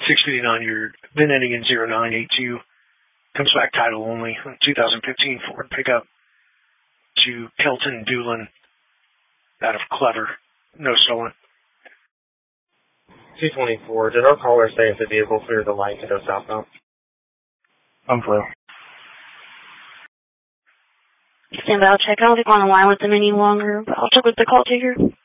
659, your VIN ending in 0982. Comes back title only. 2015 Ford pickup to Kelton Doolin out of Clever. No stolen. 224. Did our caller say if the vehicle cleared the light to go southbound? Unclear. Stand by, I'll check. I don't think we're on the line with them any longer, but I'll check with the call taker.